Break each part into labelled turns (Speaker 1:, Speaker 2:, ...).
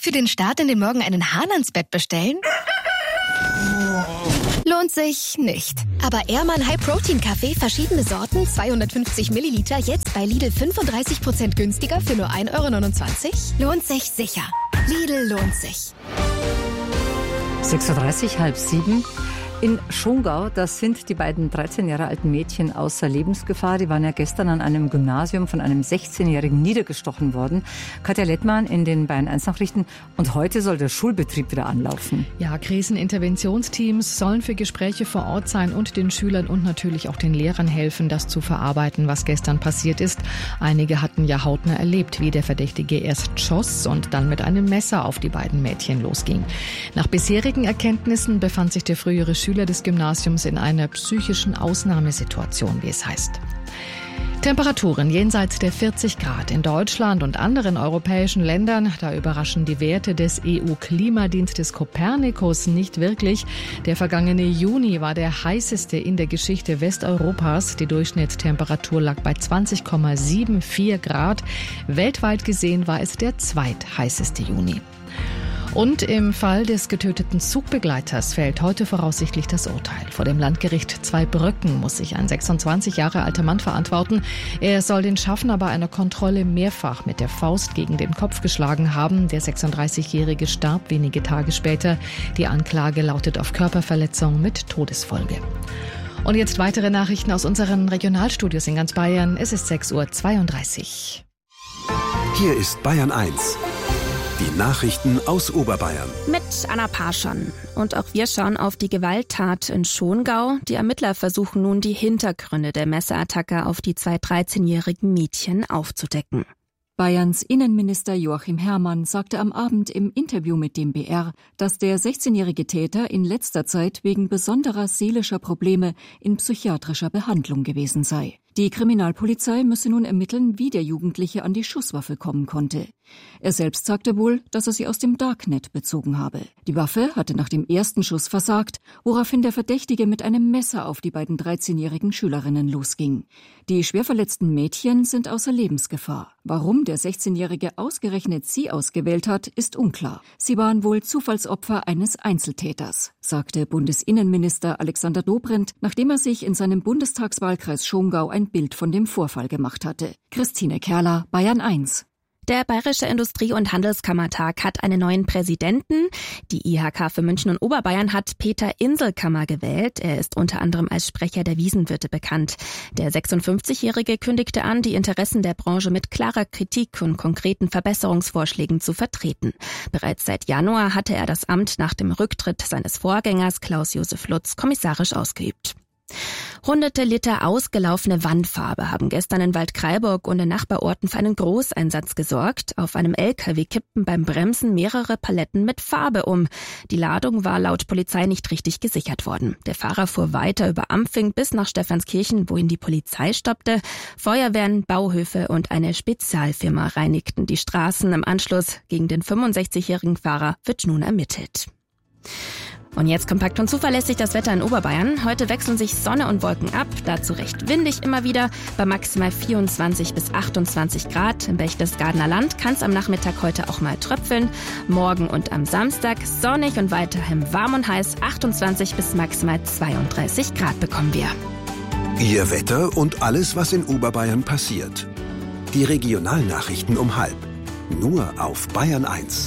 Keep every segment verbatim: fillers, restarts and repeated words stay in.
Speaker 1: Für den Start in den Morgen einen Hahn ans Bett bestellen? Lohnt sich nicht. Aber Ehrmann High Protein Kaffee, verschiedene Sorten, zweihundertfünfzig Milliliter, jetzt bei Lidl fünfunddreißig Prozent günstiger für nur ein Euro neunundzwanzig? Lohnt sich sicher. Lidl lohnt sich.
Speaker 2: sechs Uhr dreißig, halb sieben. In Schongau, das sind die beiden dreizehn Jahre alten Mädchen außer Lebensgefahr. Die waren ja gestern an einem Gymnasium von einem sechzehnjährigen niedergestochen worden. Katja Lettmann in den Bayern eins Nachrichten. Und heute soll der Schulbetrieb wieder anlaufen.
Speaker 3: Ja, Kriseninterventionsteams sollen für Gespräche vor Ort sein und den Schülern und natürlich auch den Lehrern helfen, das zu verarbeiten, was gestern passiert ist. Einige hatten ja hautnah erlebt, wie der Verdächtige erst schoss und dann mit einem Messer auf die beiden Mädchen losging. Nach bisherigen Erkenntnissen befand sich der frühere Schüler des Gymnasiums in einer psychischen Ausnahmesituation, wie es heißt. Temperaturen jenseits der vierzig Grad in Deutschland und anderen europäischen Ländern. Da überraschen die Werte des E U-Klimadienstes Copernicus nicht wirklich. Der vergangene Juni war der heißeste in der Geschichte Westeuropas. Die Durchschnittstemperatur lag bei zwanzig Komma vierundsiebzig Grad. Weltweit gesehen war es der zweitheißeste Juni. Und im Fall des getöteten Zugbegleiters fällt heute voraussichtlich das Urteil. Vor dem Landgericht Zweibrücken muss sich ein sechsundzwanzig Jahre alter Mann verantworten. Er soll den Schaffner bei einer Kontrolle mehrfach mit der Faust gegen den Kopf geschlagen haben. Der sechsunddreißigjährige starb wenige Tage später. Die Anklage lautet auf Körperverletzung mit Todesfolge. Und jetzt weitere Nachrichten aus unseren Regionalstudios in ganz Bayern. Es ist sechs Uhr zweiunddreißig.
Speaker 4: Hier ist Bayern eins. Die Nachrichten aus Oberbayern.
Speaker 5: Mit Anna Parschon. Und auch wir schauen auf die Gewalttat in Schongau. Die Ermittler versuchen nun, die Hintergründe der Messerattacke auf die zwei dreizehnjährigen Mädchen aufzudecken.
Speaker 6: Bayerns Innenminister Joachim Herrmann sagte am Abend im Interview mit dem B R, dass der sechzehnjährige Täter in letzter Zeit wegen besonderer seelischer Probleme in psychiatrischer Behandlung gewesen sei. Die Kriminalpolizei müsse nun ermitteln, wie der Jugendliche an die Schusswaffe kommen konnte. Er selbst sagte wohl, dass er sie aus dem Darknet bezogen habe. Die Waffe hatte nach dem ersten Schuss versagt, woraufhin der Verdächtige mit einem Messer auf die beiden dreizehnjährigen Schülerinnen losging. Die schwer verletzten Mädchen sind außer Lebensgefahr. Warum der sechzehnjährige ausgerechnet sie ausgewählt hat, ist unklar. Sie waren wohl Zufallsopfer eines Einzeltäters, sagte Bundesinnenminister Alexander Dobrindt, nachdem er sich in seinem Bundestagswahlkreis Schongau ein Bild von dem Vorfall gemacht hatte. Christine Kerler, Bayern eins.
Speaker 5: Der Bayerische Industrie- und Handelskammertag hat einen neuen Präsidenten. Die I H K für München und Oberbayern hat Peter Inselkammer gewählt. Er ist unter anderem als Sprecher der Wiesenwirte bekannt. Der sechsundfünfzigjährige kündigte an, die Interessen der Branche mit klarer Kritik und konkreten Verbesserungsvorschlägen zu vertreten. Bereits seit Januar hatte er das Amt nach dem Rücktritt seines Vorgängers Klaus-Josef Lutz kommissarisch ausgeübt. Hunderte Liter ausgelaufene Wandfarbe haben gestern in Waldkraiburg und in Nachbarorten für einen Großeinsatz gesorgt. Auf einem L K W kippten beim Bremsen mehrere Paletten mit Farbe um. Die Ladung war laut Polizei nicht richtig gesichert worden. Der Fahrer fuhr weiter über Ampfing bis nach Stephanskirchen, wo ihn die Polizei stoppte. Feuerwehren, Bauhöfe und eine Spezialfirma reinigten die Straßen. Im Anschluss gegen den fünfundsechzigjährigen Fahrer wird nun ermittelt. Und jetzt kompakt und zuverlässig das Wetter in Oberbayern. Heute wechseln sich Sonne und Wolken ab, dazu recht windig immer wieder, bei maximal vierundzwanzig bis achtundzwanzig Grad. Im Berchtesgadener Land kann es am Nachmittag heute auch mal tröpfeln. Morgen und am Samstag sonnig und weiterhin warm und heiß, achtundzwanzig bis maximal zweiunddreißig Grad bekommen wir.
Speaker 4: Ihr Wetter und alles, was in Oberbayern passiert. Die Regionalnachrichten um halb. Nur auf Bayern eins.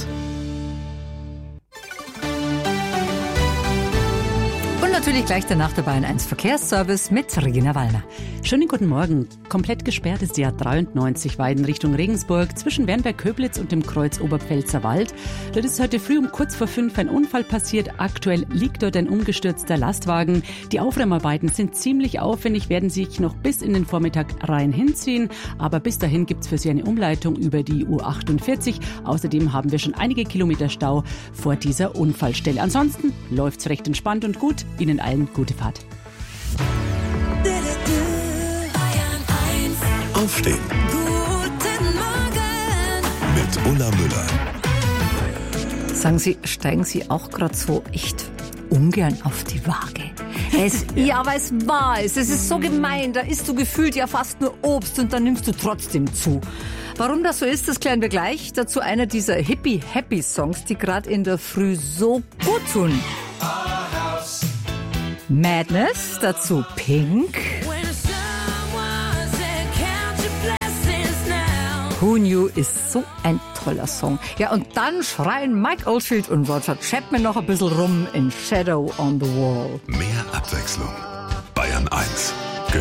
Speaker 2: Natürlich gleich danach der Bayern eins Verkehrsservice mit Regina Wallner.
Speaker 7: Schönen guten Morgen. Komplett gesperrt ist die A dreiundneunzig Weiden Richtung Regensburg zwischen Wernberg-Köblitz und dem Kreuz Oberpfälzer Wald. Dort ist heute früh um kurz vor fünf ein Unfall passiert. Aktuell liegt dort ein umgestürzter Lastwagen. Die Aufräumarbeiten sind ziemlich aufwendig, werden sich noch bis in den Vormittag rein hinziehen. Aber bis dahin gibt es für Sie eine Umleitung über die U achtundvierzig. Außerdem haben wir schon einige Kilometer Stau vor dieser Unfallstelle. Ansonsten läuft es recht entspannt und gut. Ihnen allen gute Fahrt.
Speaker 4: Aufstehen.
Speaker 8: Guten Morgen.
Speaker 4: Mit Ulla Müller.
Speaker 2: Sagen Sie, steigen Sie auch gerade so echt ungern auf die Waage? Es, ja, aber es war es. Es ist so gemein. Da isst du gefühlt ja fast nur Obst und dann nimmst du trotzdem zu. Warum das so ist, das klären wir gleich. Dazu einer dieser Hippie-Happy-Songs, die gerade in der Früh so gut tun. Madness, dazu Pink. Who Knew ist so ein toller Song. Ja, und dann schreien Mike Oldfield und Roger Chapman noch ein bisschen rum in Shadow on the Wall.
Speaker 4: Mehr Abwechslung. Bayern eins.